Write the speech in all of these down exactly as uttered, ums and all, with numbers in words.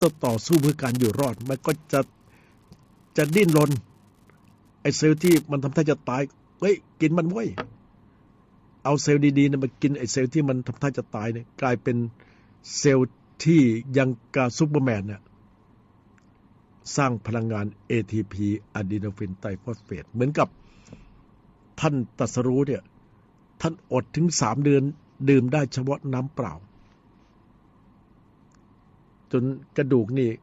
ต้องต่อสู้เพื่อการอยู่รอดมันก็จะจะดิ้นรนไอ้เซลล์ที่มันทำท่าจะตายเฮ้ยกินมันไว้เอาเซลล์ดีๆเนี่ยมากินไอ้เซลล์ที่มันทำท่าจะตายเนี่ยกลายเป็นเซลล์ที่ยังกาซูเปอร์แมนเนี่ยสร้างพลังงาน เอ ที พี อะดีโนฟินไตรฟอสเฟตเหมือนกับท่านตรัสรู้เนี่ยท่านอดถึงสามเดือนดื่มได้เฉพาะน้ำเปล่าจนกระดูกนี่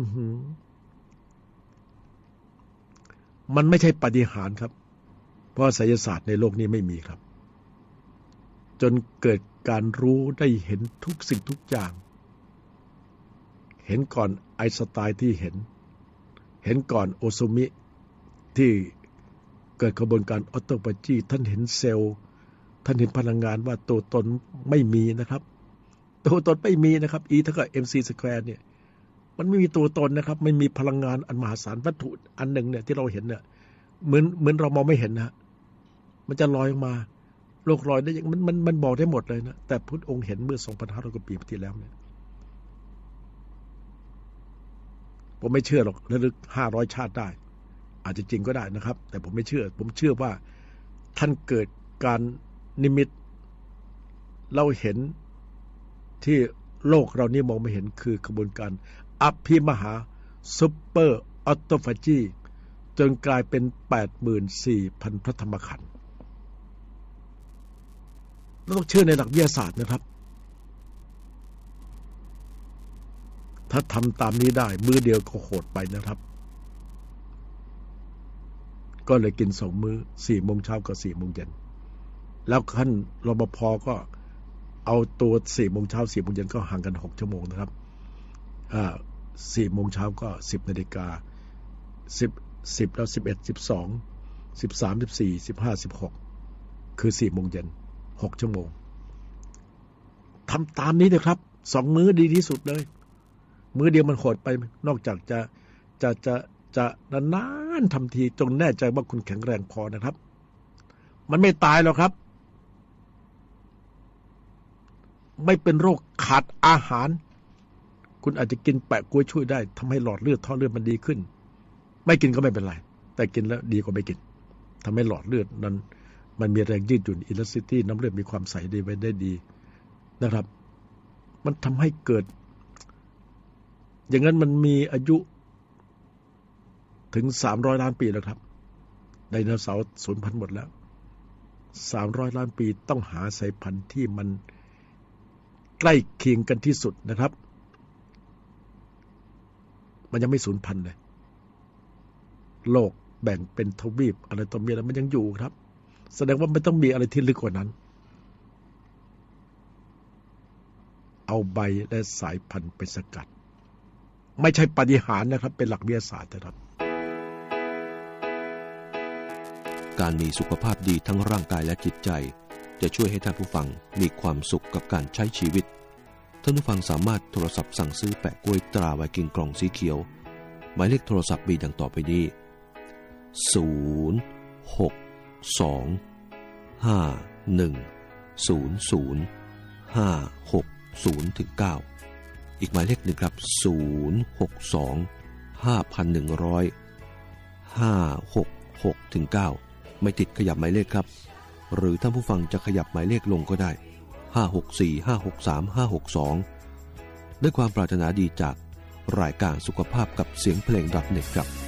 มันไม่ใช่ปาฏิหาริย์ครับเพราะไสยศาสตร์ในโลกนี้ไม่มีครับจนเกิดการรู้ได้เห็นทุกสิ่งทุกอย่างเห็นก่อนไอน์สไตน์ที่เห็นเห็นก่อนโอโซมิที่เกิดกระบวนการออโตฟาจีท่านเห็นเซลล์ท่านเห็นพลังงานว่าตัวตนไม่มีนะครับตัวตนไม่มีนะครับ E เท่ากับ mc สแควร์เนี่ยมันไม่มีตัวตนนะครับไม่มีพลังงานอันมหาศาลวัตถุอันหนึ่งเนี่ยที่เราเห็นเนี่ยเหมือนเหมือนเรามองไม่เห็นนะมันจะลอยออกมาโลกลอยได้ยังมันมันมันบอกได้หมดเลยนะแต่พุทธองค์เห็นเมื่อ สองพันห้าร้อย กว่าปีที่แล้วเนี่ยผมไม่เชื่อหรอกระลึกห้าร้อยชาติได้อาจจะจริงก็ได้นะครับแต่ผมไม่เชื่อผมเชื่อว่าท่านเกิดการนิมิตเราเห็นที่โลกเรานี้มองไม่เห็นคือกระบวนการอภิมหาซุปเปอร์ออโตฟาจีจนกลายเป็น แปดหมื่นสี่พัน พระธรรมขันธ์เราต้องเชื่อในหลักวิทยาศาสตร์นะครับถ้าทำตามนี้ได้มื้อเดียวก็โหดไปนะครับก็เลยกินสองมื้อสี่โมงเช้ากับสี่โมงเย็นแล้วขั้นรปภก็เอาตัวสี่โมงเช้าสี่โมงเย็นก็ห่างกันหกชั่วโมงนะครับอ่าสี่โมงเช้าก็สิบนาฬิกาสิบสิบแล้วสิบเอ็ดสิบสองสิบสามสิบสี่สิบห้าสิบหกคือสี่โมงเย็นหกชั่วโมงทำตามนี้นะครับสองมื้อดีที่สุดเลยมื้อเดียวมันโหดไปนอกจากจะจะจะจะนานๆทำทีจงแน่ใจว่าคุณแข็งแรงพอนะครับมันไม่ตายหรอกครับไม่เป็นโรคขาดอาหารคุณอาจจะกินแปะกล้วยช่วยได้ทำให้หลอดเลือดท่อเลือดมันดีขึ้นไม่กินก็ไม่เป็นไรแต่กินแล้วดีกว่าไม่กินทำให้หลอดเลือดนั้นมันมีแรงยืดหยุ่นอิลาสติตี้น้ำเลือดมีความใสดีไว้ได้ดีนะครับมันทำให้เกิดอย่างนั้นมันมีอายุถึงสามร้อยล้านปีแล้วครับไดโนเสาร์สูญพันธุ์หมดแล้วสามร้อยล้านปีต้องหาสายพันธุ์ที่มันใกล้เคียงกันที่สุดนะครับมันยังไม่สูญพันธุ์เลยโลกแบ่งเป็นทวีปอะไรต่อมีอะไรมันยังอยู่ครับแสดงว่าไม่ต้องมีอะไรที่ลึกกว่านั้นเอาใบและสายพันธุ์ไปสกัดไม่ใช่ปาฏิหาริย์นะครับเป็นหลักวิทยาศาสตร์นะครับการมีสุขภาพดีทั้งร่างกายและจิตใจจะช่วยให้ท่านผู้ฟังมีความสุขกับการใช้ชีวิตท่านผู้ฟังสามารถโทรศัพท์สั่งซื้อแปะกล้วยตราไวกิ้งกล่องสีเขียวหมายเลขโทรศัพท์มีดังต่อไปนี้ศูนย์ หก สอง ห้า หนึ่ง ศูนย์ ศูนย์ ห้า หก ศูนย์ ถึง เก้าอีกหมายเลขหนึ่งครับศูนย์ หก สอง ห้า หนึ่ง ศูนย์ ห้า หก หก ถึง เก้าไม่ติดขยับหมายเลขครับหรือท่านผู้ฟังจะขยับหมายเลขลงก็ได้ห้า หก สี่ ห้า หก สาม ห้า หก สองด้วยความปรารถนาดีจากรายการสุขภาพกับเสียงเพลง .เน็ต ครับ